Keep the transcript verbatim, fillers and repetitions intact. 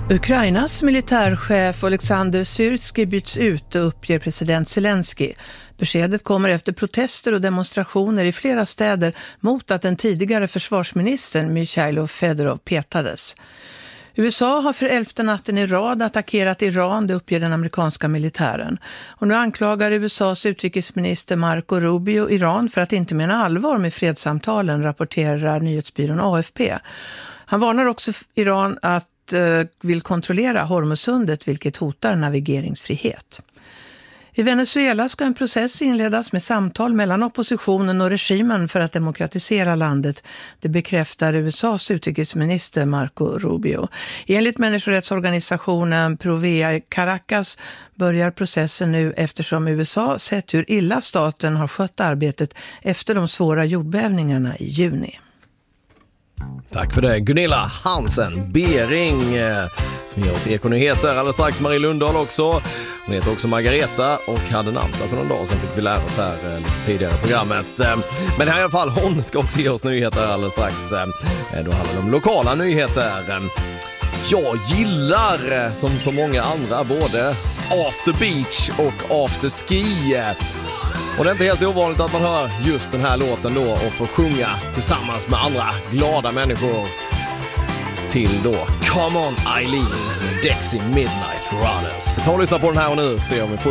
Ukrainas militärchef Oleksandr Syrskij byts ut och uppger president Zelensky. Beskedet kommer efter protester och demonstrationer i flera städer mot att den tidigare försvarsministern Mikhailo Fedorov petades. U S A har för elfte natten i rad attackerat Iran, det uppger den amerikanska militären. Och nu anklagar U S A:s utrikesminister Marco Rubio Iran för att inte mena allvar med fredssamtalen, rapporterar nyhetsbyrån A F P. Han varnar också Iran att vill kontrollera Hormuzsundet, vilket hotar navigeringsfrihet. I Venezuela ska en process inledas med samtal mellan oppositionen och regimen för att demokratisera landet. Det bekräftar U S A:s utrikesminister Marco Rubio. Enligt människorättsorganisationen Provea i Caracas börjar processen nu eftersom U S A sett hur illa staten har skött arbetet efter de svåra jordbävningarna i juni. Tack för det, Gunilla Hansen Bering som ger oss ekonyheter. Alldeles strax Marie Lundahl också. Hon heter också Margareta och hade namnsdag för någon dag sedan, fick vi lära oss här lite tidigare i programmet. Men här i alla fall, hon ska också ge oss nyheter alldeles strax. Då handlar det om lokala nyheter. Jag gillar som så många andra både After Beach och After Ski. Och det är inte helt ovanligt att man hör just den här låten då och får sjunga tillsammans med andra glada människor till då Come On Eileen med Dexy Midnight Runners. Vi tar och lyssna på den här och nu, se om vi får